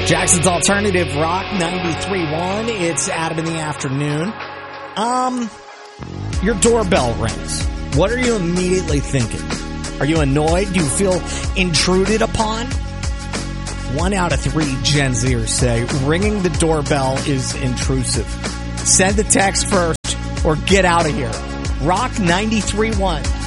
Jackson's Alternative Rock 93.1. It's Adam in the afternoon. Your doorbell rings. What are you immediately thinking? Are you annoyed? Do you feel intruded upon? 1 out of 3 Gen Zers say ringing the doorbell is intrusive. Send the text first or get out of here. Rock 93.1.